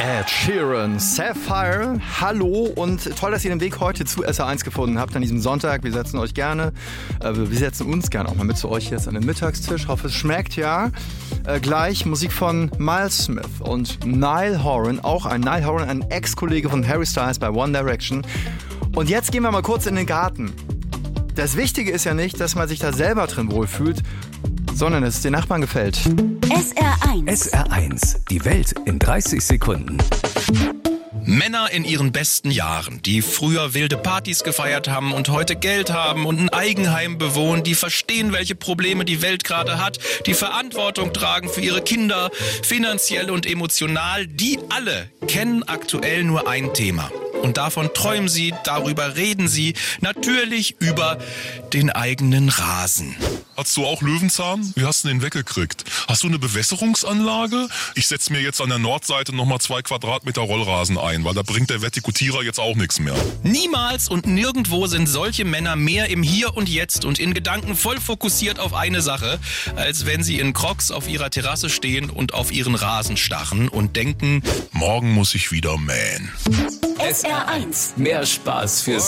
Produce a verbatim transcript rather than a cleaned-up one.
Ed Sheeran, Sapphire, hallo und toll, dass ihr den Weg heute zu S R eins gefunden habt an diesem Sonntag. Wir setzen euch gerne, äh, wir setzen uns gerne auch mal mit zu euch jetzt an den Mittagstisch. Hoffe, es schmeckt, ja. Äh, gleich Musik von Miles Smith und Niall Horan, auch ein Niall Horan, ein Ex-Kollege von Harry Styles bei One Direction. Und jetzt gehen wir mal kurz in den Garten. Das Wichtige ist ja nicht, dass man sich da selber drin wohlfühlt, sondern dass es den Nachbarn gefällt. S R eins. S R eins. Die Welt in dreißig Sekunden. Männer in ihren besten Jahren, die früher wilde Partys gefeiert haben und heute Geld haben und ein Eigenheim bewohnen, die verstehen, welche Probleme die Welt gerade hat, die Verantwortung tragen für ihre Kinder, finanziell und emotional, die alle kennen aktuell nur ein Thema. Und davon träumen sie, darüber reden sie, natürlich über den eigenen Rasen. Hast du auch Löwenzahn? Wie hast du den weggekriegt? Hast du eine Bewässerungsanlage? Ich setze mir jetzt an der Nordseite nochmal zwei Quadratmeter Rollrasen ein, weil da bringt der Vertikutierer jetzt auch nichts mehr. Niemals und nirgendwo sind solche Männer mehr im Hier und Jetzt und in Gedanken voll fokussiert auf eine Sache, als wenn sie in Crocs auf ihrer Terrasse stehen und auf ihren Rasen starren und denken, morgen muss ich wieder mähen. S R eins. Mehr Spaß für